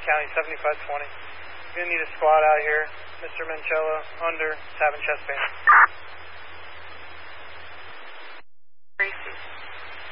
County 7520. You're going to need a squad out here. Mr. Mancello, under, having chest pain.